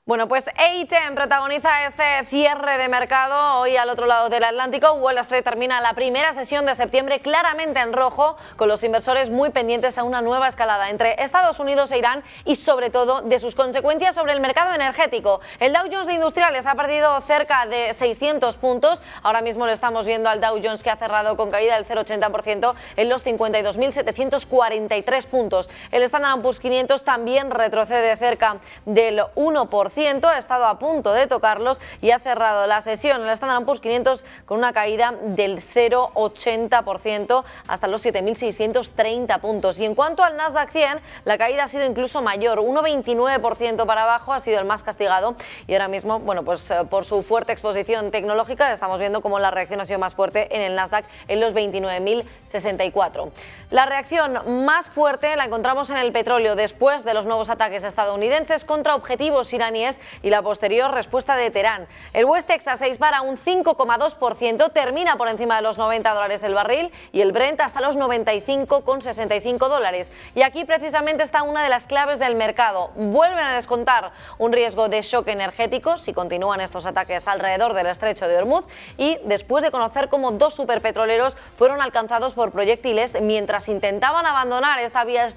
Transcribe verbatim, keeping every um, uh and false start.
Bueno, pues E I T protagoniza este cierre de mercado. Hoy al otro lado del Atlántico, Wall Street termina la primera sesión de septiembre claramente en rojo, con los inversores muy pendientes a una nueva escalada entre Estados Unidos e Irán y sobre todo de sus consecuencias sobre el mercado energético. El Dow Jones de Industriales ha perdido cerca de seiscientos puntos. Ahora mismo le estamos viendo al Dow Jones que ha cerrado con caída del cero coma ochenta por ciento en los cincuenta y dos mil setecientos cuarenta y tres puntos. El Standard and Poor's quinientos también retrocede cerca del uno por ciento. Ha estado a punto de tocarlos y ha cerrado la sesión en el Standard and Poor's quinientos con una caída del cero coma ochenta por ciento hasta los siete mil seiscientos treinta puntos. Y en cuanto al Nasdaq cien, la caída ha sido incluso mayor, uno coma veintinueve por ciento para abajo, ha sido el más castigado y ahora mismo, bueno, pues eh, por su fuerte exposición tecnológica estamos viendo cómo la reacción ha sido más fuerte en el Nasdaq en los veintinueve mil sesenta y cuatro. La reacción más fuerte la encontramos en el petróleo después de los nuevos ataques estadounidenses contra objetivos iraníes y la posterior respuesta de Teherán. El West Texas se dispara un cinco coma dos por ciento, termina por encima de los noventa dólares el barril y el Brent hasta los noventa y cinco coma sesenta y cinco dólares. Y aquí precisamente está una de las claves del mercado. Vuelven a descontar un riesgo de shock energético si continúan estos ataques alrededor del estrecho de Hormuz y después de conocer cómo dos superpetroleros fueron alcanzados por proyectiles mientras intentaban abandonar esta vía